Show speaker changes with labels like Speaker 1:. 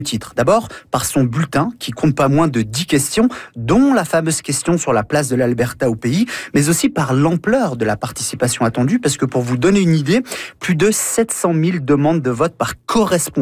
Speaker 1: titre. D'abord, par son bulletin, qui compte pas moins de 10 questions, dont la fameuse question sur la place de l'Alberta au pays, mais aussi par l'ampleur de la participation attendue, parce que pour vous donner une idée, plus de 700 000 demandes de vote par correspondance